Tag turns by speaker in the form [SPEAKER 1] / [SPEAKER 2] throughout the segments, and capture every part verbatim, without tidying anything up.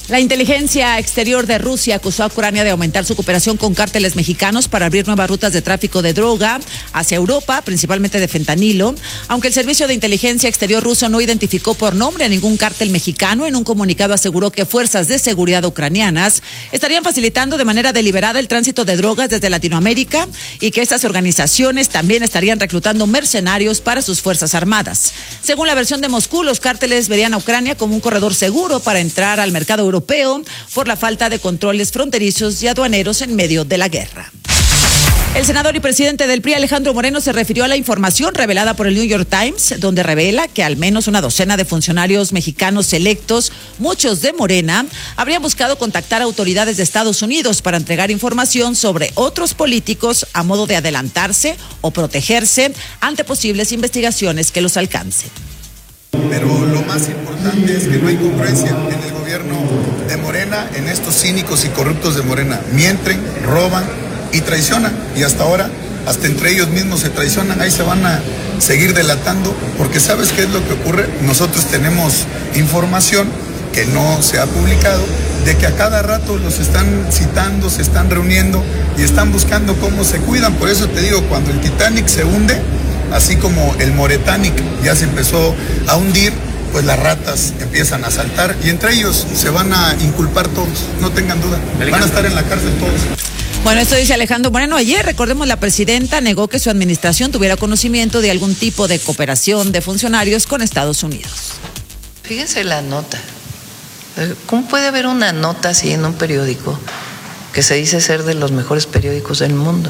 [SPEAKER 1] La inteligencia exterior de Rusia acusó a Ucrania de aumentar su cooperación con cárteles mexicanos para abrir nuevas rutas de tráfico de droga hacia Europa, principalmente de fentanilo. Aunque el Servicio de Inteligencia Exterior ruso no identificó por nombre a ningún cártel mexicano, en un comunicado aseguró que fuerzas de seguridad ucranianas estarían facilitando de manera deliberada el tránsito de drogas desde Latinoamérica y que estas organizaciones también estarían reclutando mercenarios para sus fuerzas armadas. Según la versión de Moscú, los cárteles verían a Ucrania como un corredor seguro para entrar al mercado europeo europeo por la falta de controles fronterizos y aduaneros en medio de la guerra. El senador y presidente del P R I, Alejandro Moreno, se refirió a la información revelada por el New York Times, donde revela que al menos una docena de funcionarios mexicanos electos, muchos de Morena, habrían buscado contactar a autoridades de Estados Unidos para entregar información sobre otros políticos a modo de adelantarse o protegerse ante posibles investigaciones que los alcancen.
[SPEAKER 2] Pero lo más importante es que no hay congruencia en el gobierno de Morena, en estos cínicos y corruptos de Morena. Mienten, roban y traicionan. Y hasta ahora, hasta entre ellos mismos se traicionan. Ahí se van a seguir delatando, porque ¿sabes qué es lo que ocurre? Nosotros tenemos información que no se ha publicado, de que a cada rato los están citando, se están reuniendo y están buscando cómo se cuidan. Por eso te digo, cuando el Titanic se hunde, así como el Moretanic ya se empezó a hundir, pues las ratas empiezan a saltar y entre ellos se van a inculpar todos, no tengan duda, van a estar en la cárcel todos.
[SPEAKER 1] Bueno, esto dice Alejandro Moreno. Ayer, recordemos, la presidenta negó que su administración tuviera conocimiento de algún tipo de cooperación de funcionarios con Estados Unidos.
[SPEAKER 3] Fíjense la nota. ¿Cómo puede haber una nota así en un periódico que se dice ser de los mejores periódicos del mundo?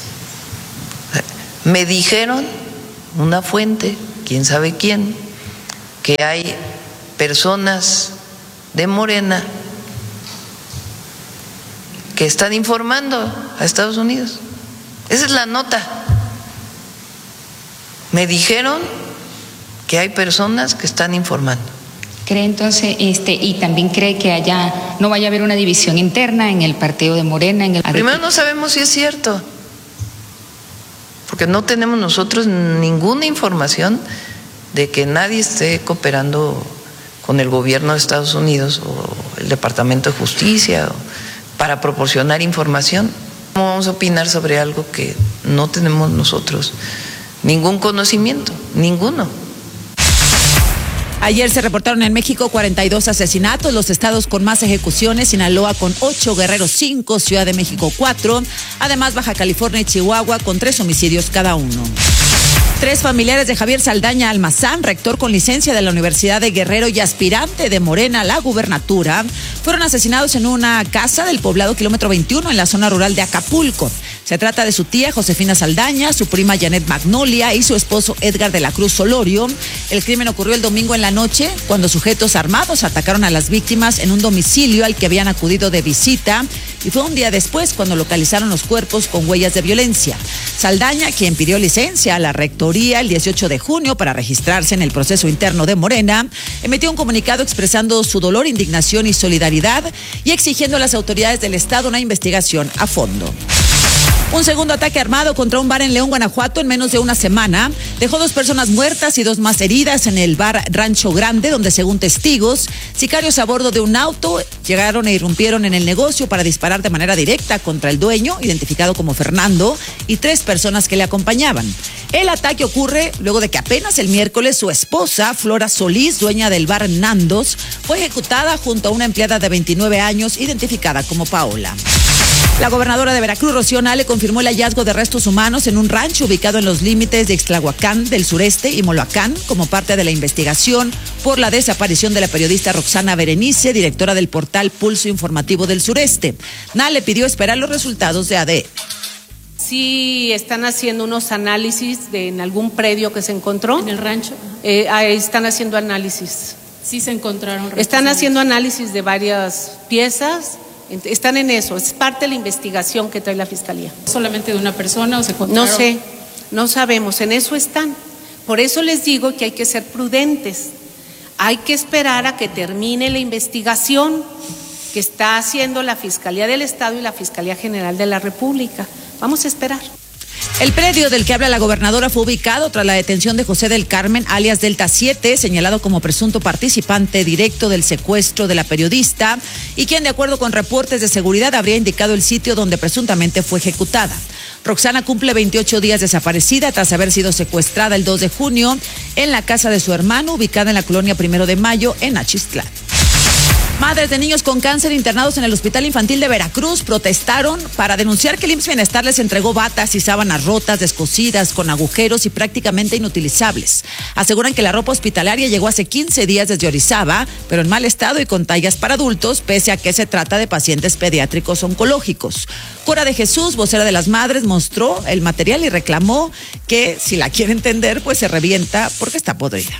[SPEAKER 3] Me dijeron, una fuente, quién sabe quién, que hay personas de Morena que están informando a Estados Unidos. Esa es la nota. Me dijeron que hay personas que están informando.
[SPEAKER 4] ¿Cree entonces, este, y también cree que haya, no vaya a haber una división interna en el partido de Morena? En el...
[SPEAKER 3] Primero, no sabemos si es cierto, porque no tenemos nosotros ninguna información de que nadie esté cooperando con el gobierno de Estados Unidos o el Departamento de Justicia o para proporcionar información. ¿Cómo vamos a opinar sobre algo que no tenemos nosotros ningún conocimiento, ninguno?
[SPEAKER 1] Ayer se reportaron en México cuarenta y dos asesinatos, los estados con más ejecuciones: Sinaloa con ocho, Guerrero cinco, Ciudad de México cuatro, además Baja California y Chihuahua con tres homicidios cada uno. Tres familiares de Javier Saldaña Almazán, rector con licencia de la Universidad de Guerrero y aspirante de Morena a la gubernatura, fueron asesinados en una casa del poblado Kilómetro veintiuno en la zona rural de Acapulco. Se trata de su tía Josefina Saldaña, su prima Janet Magnolia y su esposo Edgar de la Cruz Solorio. El crimen ocurrió el domingo en la noche, cuando sujetos armados atacaron a las víctimas en un domicilio al que habían acudido de visita, y fue un día después cuando localizaron los cuerpos con huellas de violencia. Saldaña, quien pidió licencia a la rectoría el dieciocho de junio para registrarse en el proceso interno de Morena, emitió un comunicado expresando su dolor, indignación y solidaridad y exigiendo a las autoridades del Estado una investigación a fondo. Un segundo ataque armado contra un bar en León, Guanajuato, en menos de una semana dejó dos personas muertas y dos más heridas en el bar Rancho Grande, donde, según testigos, sicarios a bordo de un auto llegaron e irrumpieron en el negocio para disparar de manera directa contra el dueño, identificado como Fernando, y tres personas que le acompañaban. El ataque ocurre luego de que apenas el miércoles su esposa, Flora Solís, dueña del bar Nandos, fue ejecutada junto a una empleada de veintinueve años, identificada como Paola. La gobernadora de Veracruz, Rocío Nale, confirmó el hallazgo de restos humanos en un rancho ubicado en los límites de Ixtlahuacán del Sureste y Moloacán, como parte de la investigación por la desaparición de la periodista Roxana Berenice, directora del portal Pulso Informativo del Sureste. Nale pidió esperar los resultados de A D N.
[SPEAKER 5] Sí, están haciendo unos análisis de en algún predio que se encontró.
[SPEAKER 6] ¿En el rancho?
[SPEAKER 5] Eh, ahí están haciendo análisis.
[SPEAKER 6] Sí se encontraron.
[SPEAKER 5] Están haciendo análisis de varias piezas. Están en eso, es parte de la investigación que trae la Fiscalía.
[SPEAKER 6] ¿Solamente de una persona o se encontraron?
[SPEAKER 5] No sé, no sabemos, en eso están. Por eso les digo que hay que ser prudentes. Hay que esperar a que termine la investigación que está haciendo la Fiscalía del Estado y la Fiscalía General de la República. Vamos a esperar.
[SPEAKER 1] El predio del que habla la gobernadora fue ubicado tras la detención de José del Carmen, alias Delta siete, señalado como presunto participante directo del secuestro de la periodista y quien, de acuerdo con reportes de seguridad, habría indicado el sitio donde presuntamente fue ejecutada. Roxana cumple veintiocho días desaparecida tras haber sido secuestrada el dos de junio en la casa de su hermano, ubicada en la colonia Primero de Mayo, en Axixtlán. Madres de niños con cáncer internados en el Hospital Infantil de Veracruz protestaron para denunciar que el I M S S Bienestar les entregó batas y sábanas rotas, descosidas, con agujeros y prácticamente inutilizables. Aseguran que la ropa hospitalaria llegó hace quince días desde Orizaba, pero en mal estado y con tallas para adultos, pese a que se trata de pacientes pediátricos oncológicos. Cora de Jesús, vocera de las madres, mostró el material y reclamó que, si la quiere entender, pues se revienta porque está podrida.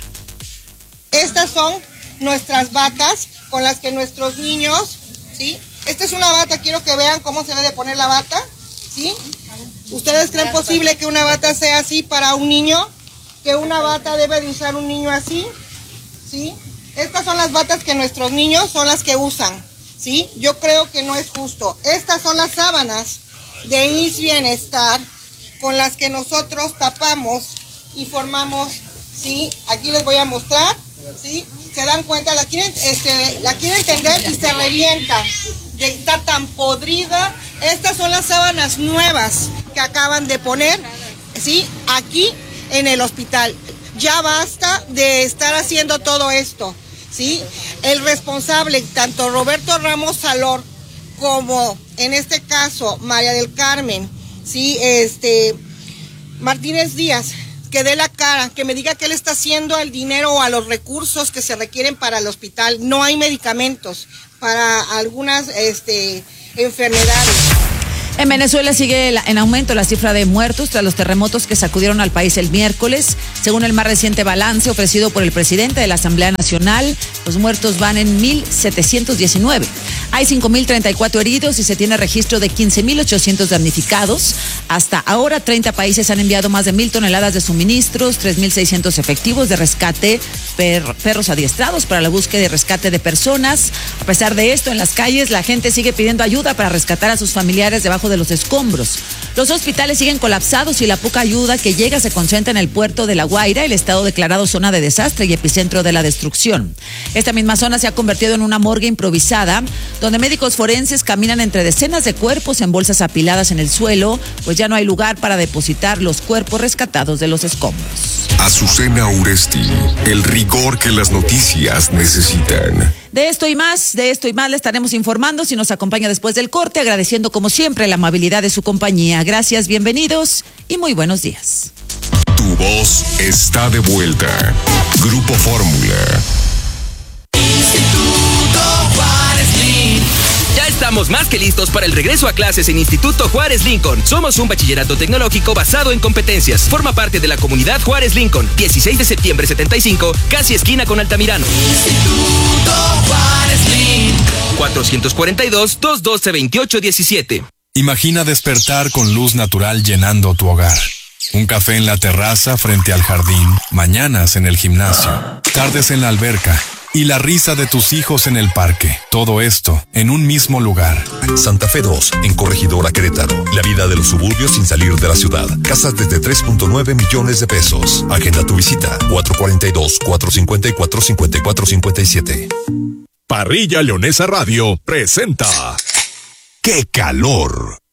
[SPEAKER 7] Estas son nuestras batas con las que nuestros niños, ¿sí? Esta es una bata, quiero que vean cómo se debe de poner la bata, ¿sí? ¿Ustedes creen posible que una bata sea así para un niño? ¿Que una bata debe de usar un niño así? ¿Sí? Estas son las batas que nuestros niños son las que usan, ¿sí? Yo creo que no es justo. Estas son las sábanas de I M S S Bienestar con las que nosotros tapamos y formamos, ¿sí? Aquí les voy a mostrar, ¿sí? Se dan cuenta, la quieren, este, la quieren entender y se revienta de estar tan podrida. Estas son las sábanas nuevas que acaban de poner, ¿sí? Aquí en el hospital. Ya basta de estar haciendo todo esto, ¿sí? El responsable, tanto Roberto Ramos Salor como en este caso María del Carmen, ¿sí? Este, Martínez Díaz, que dé la cara, que me diga qué le está haciendo al dinero o a los recursos que se requieren para el hospital. No hay medicamentos para algunas este, enfermedades.
[SPEAKER 1] En Venezuela sigue en aumento la cifra de muertos tras los terremotos que sacudieron al país el miércoles. Según el más reciente balance ofrecido por el presidente de la Asamblea Nacional, los muertos van en mil setecientos diecinueve. Hay cinco mil treinta y cuatro heridos y se tiene registro de quince mil ochocientos damnificados. Hasta ahora, treinta países han enviado más de mil toneladas de suministros, tres mil seiscientos efectivos de rescate, per, perros adiestrados para la búsqueda y rescate de personas. A pesar de esto, en las calles la gente sigue pidiendo ayuda para rescatar a sus familiares debajo de los escombros. Los hospitales siguen colapsados y la poca ayuda que llega se concentra en el puerto de La Guaira, el estado declarado zona de desastre y epicentro de la destrucción. Esta misma zona se ha convertido en una morgue improvisada, donde médicos forenses caminan entre decenas de cuerpos en bolsas apiladas en el suelo, pues ya no hay lugar para depositar los cuerpos rescatados de los escombros.
[SPEAKER 8] Azucena Uresti, el rigor que las noticias necesitan.
[SPEAKER 1] De esto y más, de esto y más le estaremos informando si nos acompaña después del corte, agradeciendo como siempre la amabilidad de su compañía. Gracias, bienvenidos y muy buenos días.
[SPEAKER 8] Tu voz está de vuelta. Grupo Fórmula.
[SPEAKER 9] Ya estamos más que listos para el regreso a clases en Instituto Juárez Lincoln. Somos un bachillerato tecnológico basado en competencias. Forma parte de la comunidad Juárez Lincoln. dieciséis de septiembre setenta y cinco, casi esquina con Altamirano. Instituto Juárez Lincoln. cuatrocientos cuarenta y dos, doscientos doce, veintiocho diecisiete.
[SPEAKER 10] Imagina despertar con luz natural llenando tu hogar. Un café en la terraza frente al jardín, mañanas en el gimnasio, tardes en la alberca y la risa de tus hijos en el parque. Todo esto en un mismo lugar.
[SPEAKER 11] Santa Fe dos, en Corregidora Querétaro. La vida de los suburbios sin salir de la ciudad. Casas desde tres punto nueve millones de pesos. Agenda tu visita. cuatro cuarenta y dos, cuatro cincuenta y cuatro, cincuenta y cuatro cincuenta y siete.
[SPEAKER 8] Parrilla Leonesa Radio presenta ¡Qué calor!